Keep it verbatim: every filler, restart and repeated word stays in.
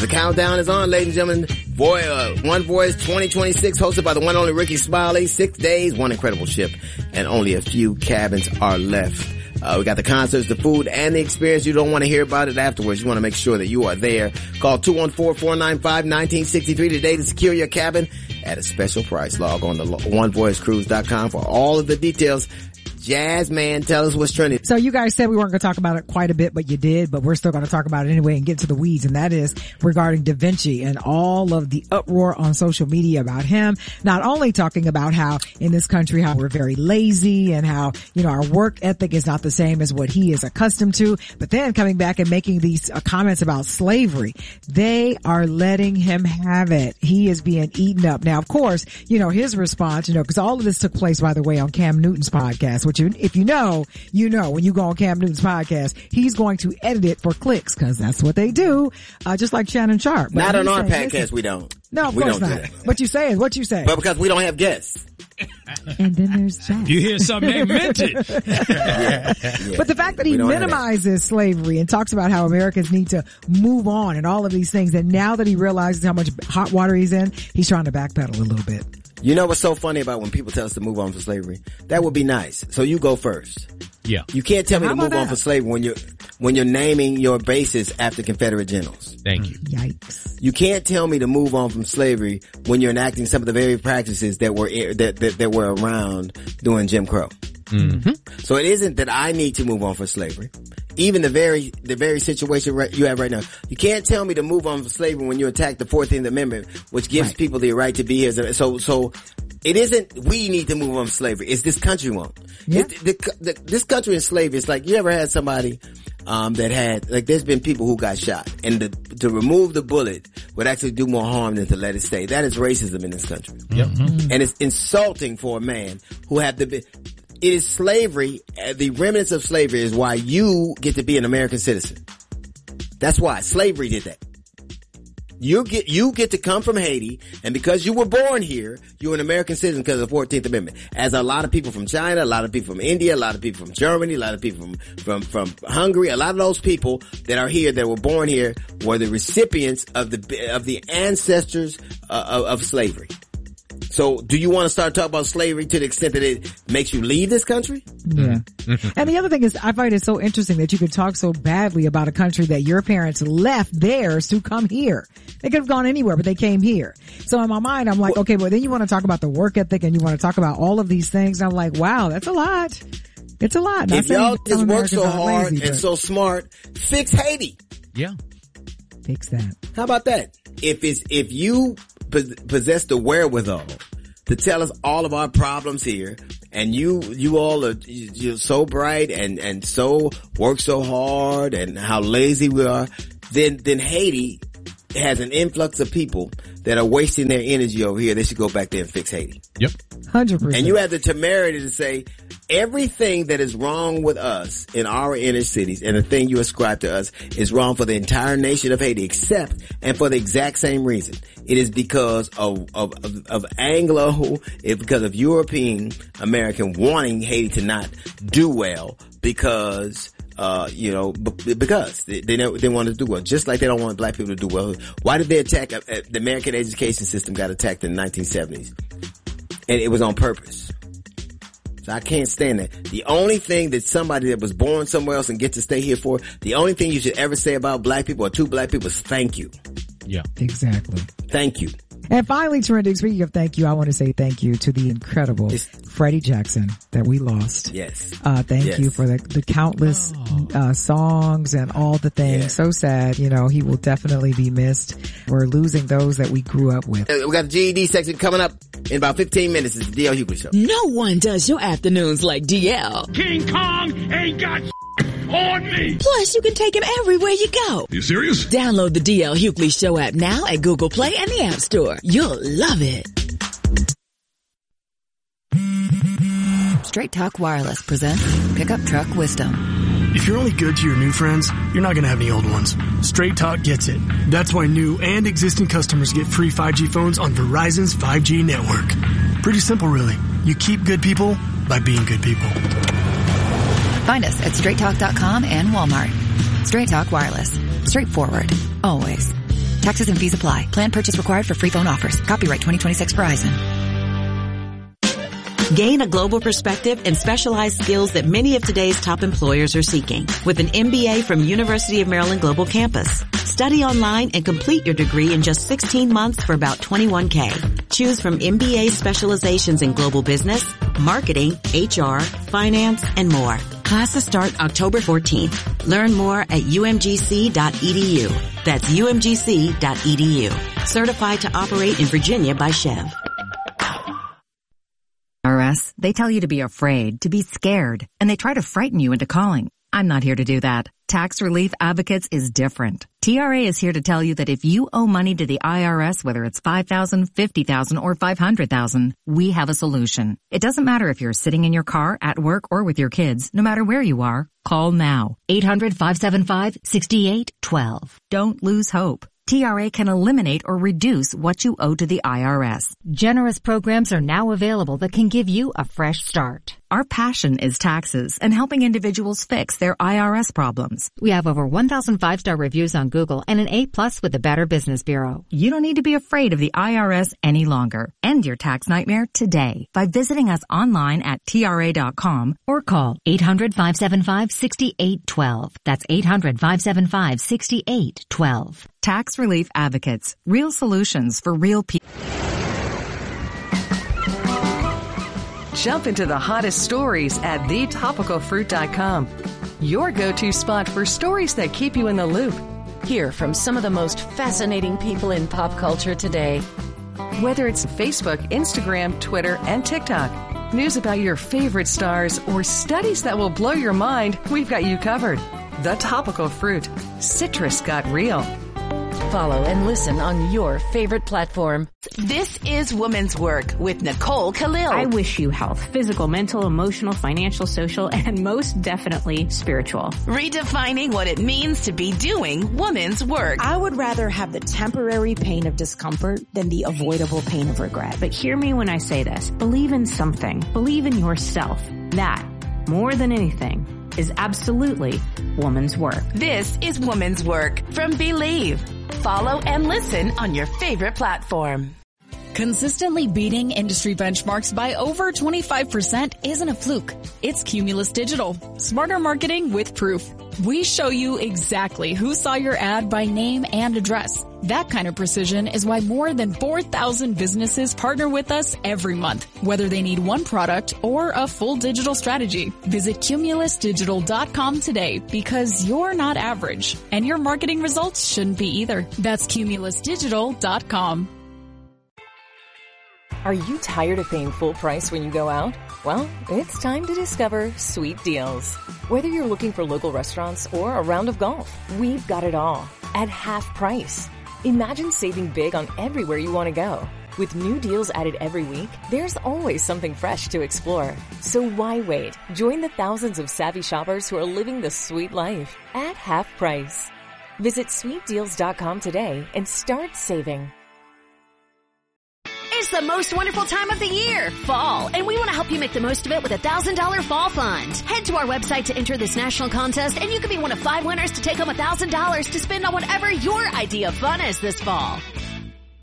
the countdown is on, ladies and gentlemen. Boy, uh, One Voice twenty twenty-six, hosted by the one and only Ricky Smiley. Six days, one incredible ship, and only a few cabins are left. Uh, we got the concerts, the food, and the experience. You don't want to hear about it afterwards. You want to make sure that you are there. Call two one four, four nine five, one nine six three today to secure your cabin at a special price. Log on to one voice cruise dot com for all of the details. Jazz, man, tell us what's trending. So you guys said we weren't going to talk about it quite a bit, but you did, but we're still going to talk about it anyway and get to the weeds, and that is regarding Da Vinci and all of the uproar on social media about him. Not only talking about how in this country, how we're very lazy and how, you know, our work ethic is not the same as what he is accustomed to, but then coming back and making these uh, comments about slavery. They are letting him have it. He is being eaten up. Now, of course, you know, his response, you know, because all of this took place, by the way, on Cam Newton's podcast, which you, if you know, you know, when you go on Cam Newton's podcast, he's going to edit it for clicks because that's what they do, uh, just like Shannon Sharp. But not on our saying, podcast, we don't. No, of we course don't not. What you say is what you say. But because we don't have guests. And then there's Jack. You hear something, they meant it. yeah, yeah. But the fact that he minimizes slavery and talks about how Americans need to move on and all of these things, and now that he realizes how much hot water he's in, he's trying to backpedal a little bit. You know what's so funny about when people tell us to move on from slavery? That would be nice. So you go first. Yeah. You can't tell me How to move about on that? from slavery when you're, when you're naming your bases after Confederate generals. Thank you. Yikes. You can't tell me to move on from slavery when you're enacting some of the very practices that were, that, that, that were around during Jim Crow. Mm-hmm. So it isn't that I need to move on from slavery. Even the very, the very situation right, you have right now. You can't tell me to move on from slavery when you attack the fourteenth Amendment, which gives Right. people the right to be here. So, so it isn't we need to move on from slavery. It's this country won't. Yeah. It, the, the, this country in slavery, it's like you ever had somebody, um, that had, like there's been people who got shot and to, to remove the bullet would actually do more harm than to let it stay. That is racism in this country. Yep. Mm-hmm. And it's insulting for a man who had to be, it is slavery, uh, the remnants of slavery is why you get to be an American citizen. That's why slavery did that. You get, you get to come from Haiti, and because you were born here, you're an American citizen because of the fourteenth Amendment. As a lot of people from China, a lot of people from India, a lot of people from Germany, a lot of people from, from, from Hungary, a lot of those people that are here, that were born here, were the recipients of the, of the ancestors uh, of, of slavery. So do you want to start talking about slavery to the extent that it makes you leave this country? Yeah. And the other thing is, I find it so interesting that you could talk so badly about a country that your parents left theirs to come here. They could have gone anywhere, but they came here. So in my mind, I'm like, okay, but then you want to talk about the work ethic and you want to talk about all of these things. And I'm like, wow, that's a lot. It's a lot. Not If y'all saying just work Americans so aren't hard lazy, and but so smart, fix Haiti. Yeah. fix that. How about that? If it's, if you possess the wherewithal to tell us all of our problems here, and you, you all are, you're so bright and, and so, work so hard and how lazy we are, then, then Haiti has an influx of people that are wasting their energy over here. They should go back there and fix Haiti. Yep. one hundred percent. And you have the temerity to say everything that is wrong with us in our inner cities and the thing you ascribe to us is wrong for the entire nation of Haiti, except and for the exact same reason. It is because of, of, of, of Anglo, it's because of European American wanting Haiti to not do well because Uh, you know, b- because they, they they want to do well, just like they don't want black people to do well. Why did they attack, uh, uh, the American education system got attacked in the nineteen seventies? And it was on purpose. So I can't stand that. The only thing that somebody that was born somewhere else and get to stay here for, the only thing you should ever say about black people or to black people is thank you. Yeah. Exactly. Thank you. And finally, trending, speaking of thank you, I want to say thank you to the incredible It's, Freddie Jackson that we lost. yes. Uh, thank Yes. you for the, the countless, Oh. uh, songs and all the things. Yeah. So sad. You know, he will definitely be missed. We're losing those that we grew up with. Uh, We got the G E D section coming up in about fifteen minutes. It's the D L Hughley Show. No one does your afternoons like D L. King Kong ain't got on me. Plus, you can take him everywhere you go. You serious? Download the D L Hughley Show app now at Google Play and the App Store. You'll love it. Straight Talk Wireless presents Pickup Truck Wisdom. If you're only good to your new friends, you're not going to have any old ones. Straight Talk gets it. That's why new and existing customers get free five G phones on Verizon's five G network. Pretty simple, really. You keep good people by being good people. Find us at straight talk dot com and Walmart. Straight Talk Wireless. Straightforward. Always. Taxes and fees apply. Plan purchase required for free phone offers. Copyright twenty twenty-six Verizon. Gain a global perspective and specialized skills that many of today's top employers are seeking with an M B A from University of Maryland Global Campus. Study online and complete your degree in just sixteen months for about twenty-one K. Choose from M B A specializations in global business, marketing, H R, finance, and more. Classes start October fourteenth. Learn more at U M G C dot E D U. That's U M G C dot E D U. Certified to operate in Virginia by Chev. I R S, they tell you to be afraid, to be scared, and they try to frighten you into calling. I'm not here to do that. Tax Relief Advocates is different. T R A is here to tell you that if you owe money to the I R S, whether it's five thousand dollars, fifty thousand dollars, or five hundred thousand dollars, we have a solution. It doesn't matter if you're sitting in your car, at work, or with your kids. No matter where you are, call now. eight hundred, five seven five, six eight one two. Don't lose hope. T R A can eliminate or reduce what you owe to the I R S. Generous programs are now available that can give you a fresh start. Our passion is taxes and helping individuals fix their I R S problems. We have over one thousand five-star reviews on Google and an A plus with the Better Business Bureau. You don't need to be afraid of the I R S any longer. End your tax nightmare today by visiting us online at T R A dot com or call eight hundred, five seven five, six eight one two. That's eight hundred, five seven five, six eight one two. Tax Relief Advocates. Real solutions for real people. Jump into the hottest stories at the topical fruit dot com. Your go-to spot for stories that keep you in the loop. Hear from some of the most fascinating people in pop culture today. Whether it's Facebook, Instagram, Twitter, and TikTok, news about your favorite stars, or studies that will blow your mind, we've got you covered. The Topical Fruit. Citrus got real. Follow and listen on your favorite platform. This is Woman's Work with Nicole Khalil. I wish you health, physical, mental, emotional, financial, social, and most definitely spiritual. Redefining what it means to be doing woman's work. I would rather have the temporary pain of discomfort than the avoidable pain of regret. But hear me when I say this. Believe in something. Believe in yourself. That, more than anything, is absolutely woman's work. This is Woman's Work from Believe. Follow and listen on your favorite platform. Consistently beating industry benchmarks by over twenty-five percent isn't a fluke. It's Cumulus Digital. Smarter marketing with proof. We show you exactly who saw your ad by name and address. That kind of precision is why more than four thousand businesses partner with us every month, whether they need one product or a full digital strategy. Visit Cumulus Digital dot com today because you're not average and your marketing results shouldn't be either. That's Cumulus Digital dot com. Are you tired of paying full price when you go out? Well, it's time to discover Sweet Deals. Whether you're looking for local restaurants or a round of golf, we've got it all at half price. Imagine saving big on everywhere you want to go. With new deals added every week, there's always something fresh to explore. So why wait? Join the thousands of savvy shoppers who are living the sweet life at half price. Visit sweet deals dot com today and start saving. It's the most wonderful time of the year, fall, and we want to help you make the most of it with a one thousand dollars fall fund. Head to our website to enter this national contest, and you could be one of five winners to take home one thousand dollars to spend on whatever your idea of fun is this fall.